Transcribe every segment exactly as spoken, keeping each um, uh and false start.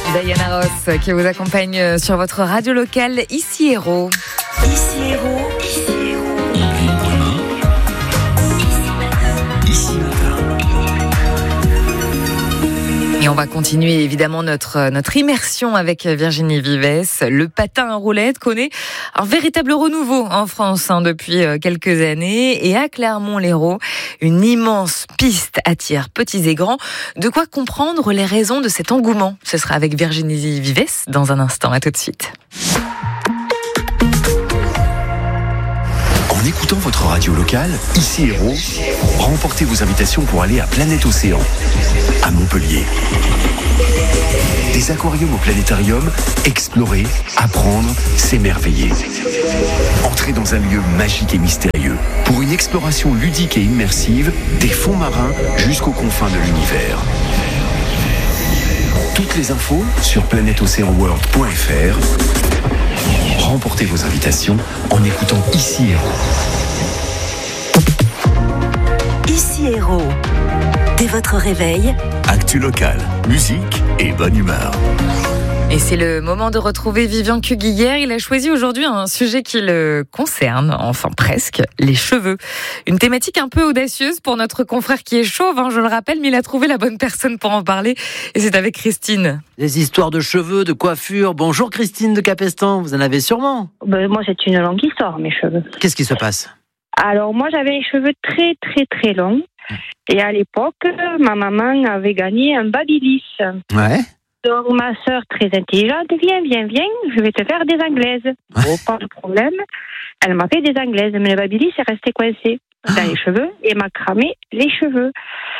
Diana Ross qui vous accompagne sur votre radio locale, ici Héros. Ici Héros, ici Héros. On vit demain. Ici matin. Et on va continuer évidemment notre, notre immersion avec Virginie Vives. Le patin à roulettes connaît un véritable renouveau en France hein, depuis quelques années. Et à Clermont-Lérault, une immense piste attire petits et grands. De quoi comprendre les raisons de cet engouement. Ce sera avec Virginie Vives dans un instant. À tout de suite. En écoutant votre radio locale, ici Héros, remportez vos invitations pour aller à Planète Océan, à Montpellier. Des aquariums au planétarium, explorer, apprendre, s'émerveiller. Entrez dans un lieu magique et mystérieux pour une exploration ludique et immersive des fonds marins jusqu'aux confins de l'univers. Toutes les infos sur planète océan world point f r. Remportez vos invitations en écoutant Ici Héros. Ici Héros. Dès votre réveil, Actu locale, musique et bonne humeur. Et c'est le moment de retrouver Vivian Cuguière. Il a choisi aujourd'hui un sujet qui le concerne, enfin presque, les cheveux. Une thématique un peu audacieuse pour notre confrère qui est chauve, hein, je le rappelle, mais il a trouvé la bonne personne pour en parler. Et c'est avec Christine. Des histoires de cheveux, de coiffure. Bonjour Christine de Capestan, vous en avez sûrement. Ben, moi, c'est une longue histoire, mes cheveux. Qu'est-ce qui se passe? Alors, moi, j'avais les cheveux très, très, très longs. Et à l'époque, ma maman avait gagné un babyliss. Ouais. Donc, ma sœur, très intelligente, viens, viens, viens, je vais te faire des anglaises. Ouais. Bon, pas de problème. Elle m'a fait des anglaises, mais le babyliss est resté coincé dans Ah. les cheveux et m'a cramé les cheveux.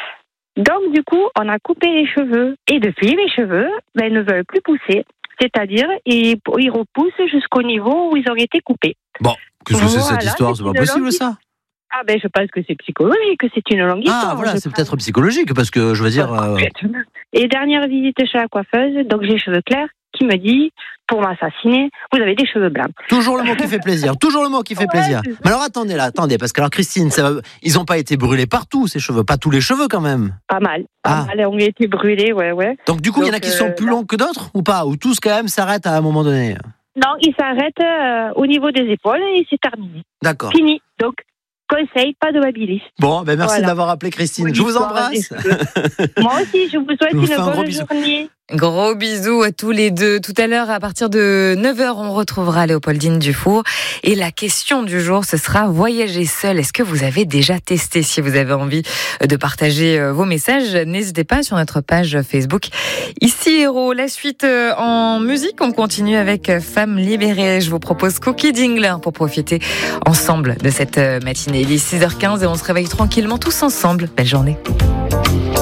Donc, du coup, on a coupé les cheveux. Et depuis, mes cheveux, ben, ne veulent plus pousser. C'est-à-dire, ils, ils repoussent jusqu'au niveau où ils ont été coupés. Bon, qu'est-ce que c'est cette Voilà, histoire? C'est c'est pas une possible longue ça? Ah ben, je pense que c'est psychologique, que c'est une longue histoire. Ah voilà, je c'est pense. peut-être psychologique parce que je veux dire... euh, Complètement. Et dernière visite chez la coiffeuse, donc j'ai les cheveux clairs, qui me dit, pour m'assassiner, vous avez des cheveux blancs. Toujours le mot qui fait plaisir, toujours le mot qui fait Ouais, plaisir. c'est ça. Mais alors attendez là, attendez, parce que alors Christine, ça va... ils n'ont pas été brûlés partout ces cheveux, pas tous les cheveux quand même. Pas mal. Pas Ah. mal, on a été brûlés, ouais, ouais. Donc du coup, il y en a Donc, qui sont euh, plus là- longs que d'autres ou pas? Ou tous quand même s'arrêtent à un moment donné? Non, il s'arrête euh, au niveau des épaules et c'est terminé. D'accord. Fini. Donc, conseil, pas de babyliss. Bon, ben merci Voilà. d'avoir appelé Christine. Bonne Je vous histoire embrasse. des cheveux. Moi aussi, je vous souhaite Je vous une fais un gros bonne bisou. journée. Gros bisous à tous les deux. Tout à l'heure, à partir de neuf heures, on retrouvera Léopoldine Dufour. Et la question du jour, ce sera voyager seul. Est-ce que vous avez déjà testé? Si vous avez envie de partager vos messages, n'hésitez pas sur notre page Facebook. Ici Héros, la suite en musique. On continue avec Femmes libérées. Je vous propose Cookie Dingler pour profiter ensemble de cette matinée. Il est six heures quinze et on se réveille tranquillement tous ensemble. Belle journée.